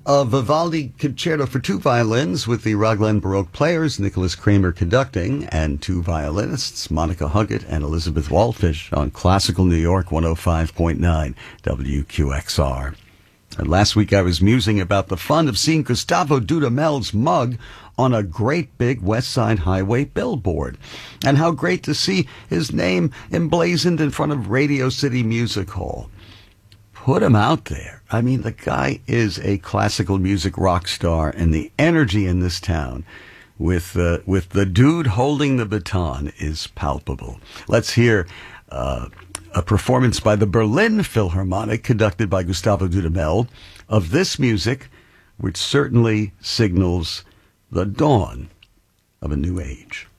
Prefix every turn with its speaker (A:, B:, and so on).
A: A Vivaldi concerto for two violins with the Raglan Baroque players, Nicholas Kramer conducting, and two violinists, Monica Huggett and Elizabeth Waldfish, on Classical New York 105.9 WQXR. And last week I was musing about the fun of seeing Gustavo Dudamel's mug on a great big West Side Highway billboard, and how great to see his name emblazoned in front of Radio City Music Hall. Put him out there. I mean, the guy is a classical music rock star, and the energy in this town with the dude holding the baton is palpable. Let's hear a performance by the Berlin Philharmonic, conducted by Gustavo Dudamel, of this music, which certainly signals the dawn of a new age.